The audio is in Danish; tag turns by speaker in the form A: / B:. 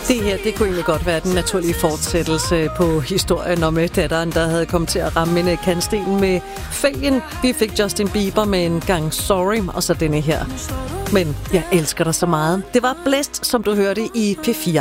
A: Det her, det kunne egentlig godt være den naturlige fortsættelse på historien om datteren, der havde kommet til at ramme en kantsten med fælgen. Vi fik Justin Bieber med en gang Sorry, og så denne her. Men jeg elsker dig så meget. Det var Blæst, som du hørte i P4